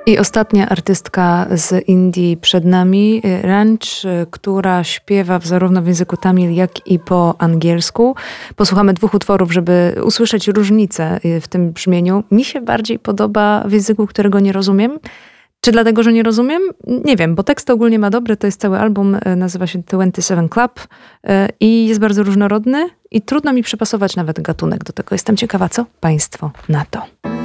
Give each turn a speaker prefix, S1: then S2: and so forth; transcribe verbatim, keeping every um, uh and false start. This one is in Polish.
S1: I ostatnia artystka z Indii przed nami, Ranch, która śpiewa zarówno w języku tamil, jak i po angielsku. Posłuchamy dwóch utworów, żeby usłyszeć różnicę w tym brzmieniu. Mi się bardziej podoba w języku, którego nie rozumiem. Czy dlatego, że nie rozumiem? Nie wiem, bo tekst ogólnie ma dobry. To jest cały album, nazywa się dwadzieścia siedem Club i jest bardzo różnorodny i trudno mi przypasować nawet gatunek do tego. Jestem ciekawa, co państwo na to.